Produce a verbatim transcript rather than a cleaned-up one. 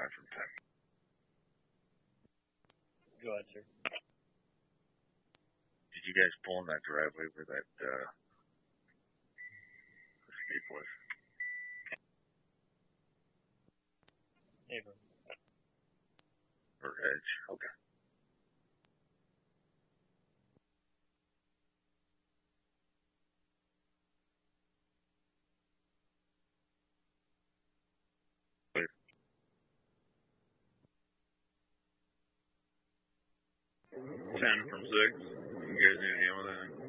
nine from ten. Go ahead, sir. Did you guys pull in that driveway where that uh, escape was? Abram. Or edge? Okay. Ten from six. You guys need to deal with that?